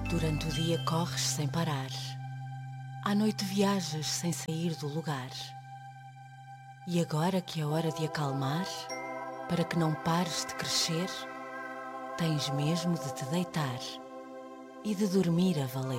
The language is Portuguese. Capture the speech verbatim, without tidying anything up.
Durante o dia corres sem parar, à noite viajas sem sair do lugar. E agora que é hora de acalmar, para que não pares de crescer, tens mesmo de te deitar e de dormir a valer.